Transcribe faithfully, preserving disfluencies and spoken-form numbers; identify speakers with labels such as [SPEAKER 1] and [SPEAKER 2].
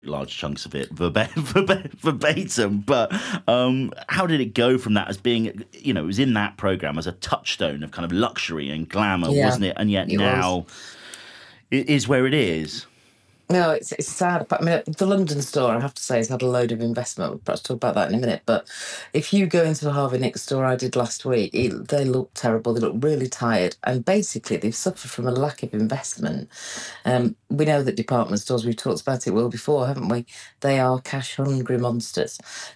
[SPEAKER 1] large chunks of it verbatim, verbatim but um, how did it go from that as being, you know, it was in that program as a touchstone of kind of luxury and glamour,
[SPEAKER 2] Yeah,
[SPEAKER 1] wasn't it? And yet
[SPEAKER 2] it was.
[SPEAKER 1] now it is where it is.
[SPEAKER 2] No, it's it's sad. But I mean, the London store, I have to say, has had a load of investment. We'll perhaps talk about that in a minute. But if you go into the Harvey Nicks store I did last week, it, they look terrible. They look really tired. And basically, they've suffered from a lack of investment. Um, we know that department stores, we've talked about it well before, haven't we? They are cash hungry monsters.